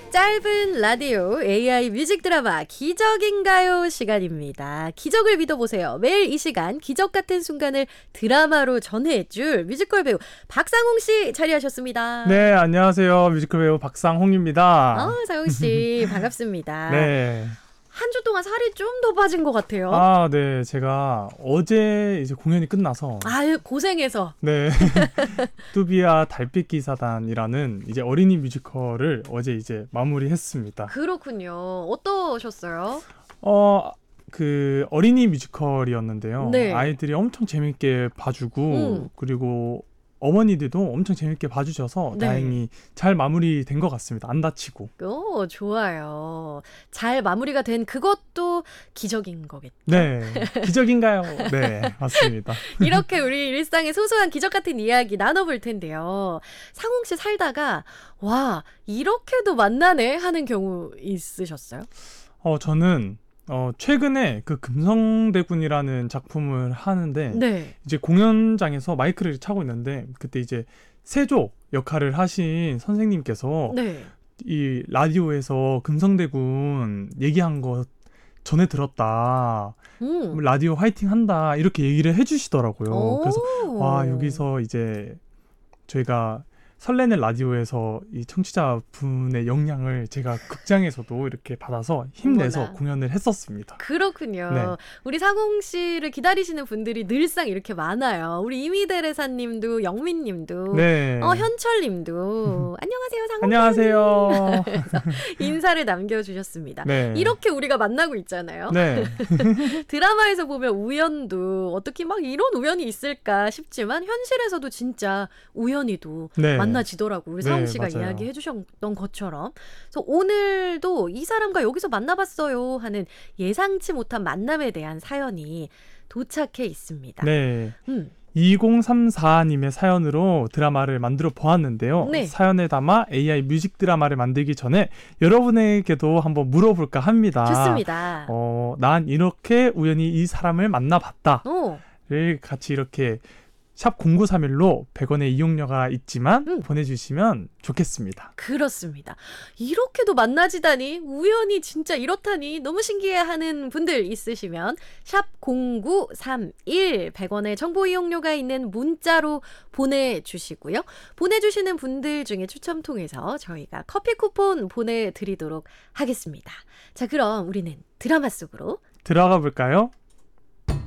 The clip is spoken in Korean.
짧은 라디오 AI 뮤직 드라마 기적인가요 시간입니다. 기적을 믿어보세요. 매일 이 시간 기적 같은 순간을 드라마로 전해줄 뮤지컬 배우 박상홍 씨 자리하셨습니다. 네, 안녕하세요. 뮤지컬 배우 박상홍입니다. 상홍 씨 반갑습니다. 네. 한 주 동안 살이 좀 더 빠진 것 같아요. 네. 제가 어제 이제 공연이 끝나서. 고생해서. 네. 뚜비와 달빛 기사단이라는 이제 어린이 뮤지컬을 어제 이제 마무리했습니다. 그렇군요. 어떠셨어요? 그 어린이 뮤지컬이었는데요. 네. 아이들이 엄청 재밌게 봐주고 그리고 어머니들도 엄청 재밌게 봐주셔서 네. 다행히 잘 마무리된 것 같습니다. 안 다치고. 좋아요. 잘 마무리가 된 그것도 기적인 거겠죠. 네. 기적인가요? 네, 맞습니다. 이렇게 우리 일상의 소소한 기적 같은 이야기 나눠볼 텐데요. 상홍 씨 살다가 와 이렇게도 만나네 하는 경우 있으셨어요? 저는 최근에 그 금성대군이라는 작품을 하는데 네. 이제 공연장에서 마이크를 차고 있는데 그때 이제 세조 역할을 하신 선생님께서 네. 이 라디오에서 금성대군 얘기한 거 전에 들었다. 라디오 화이팅 한다. 이렇게 얘기를 해주시더라고요. 그래서 와 여기서 이제 저희가 설레는 라디오에서 이 청취자분의 영향을 제가 극장에서도 이렇게 받아서 힘내서 어머나. 공연을 했었습니다. 그렇군요. 네. 우리 상홍 씨를 기다리시는 분들이 늘상 이렇게 많아요. 우리 이미데레사님도 영민님도 네. 현철님도 안녕하세요 상홍 안녕하세요. 인사를 남겨주셨습니다. 네. 이렇게 우리가 만나고 있잖아요. 네. 드라마에서 보면 우연도 어떻게 막 이런 우연이 있을까 싶지만 현실에서도 진짜 우연히도 네. 만나지더라고요. 우리 네, 상홍 씨가 맞아요. 이야기해 주셨던 것처럼. 그래서 오늘도 이 사람과 여기서 만나봤어요 하는 예상치 못한 만남에 대한 사연이 도착해 있습니다. 네. 2034님의 사연으로 드라마를 만들어 보았는데요. 네. 사연에 담아 AI 뮤직 드라마를 만들기 전에 여러분에게도 한번 물어볼까 합니다. 좋습니다. 난 이렇게 우연히 이 사람을 만나봤다. 를 같이 이렇게 샵 0931로 100원의 이용료가 있지만 보내주시면 좋겠습니다. 그렇습니다. 이렇게도 만나지다니 우연히 진짜 이렇다니 너무 신기해하는 분들 있으시면 샵 0931 100원의 정보 이용료가 있는 문자로 보내주시고요. 보내주시는 분들 중에 추첨 통해서 저희가 커피 쿠폰 보내드리도록 하겠습니다. 자, 그럼 우리는 드라마 속으로 들어가 볼까요?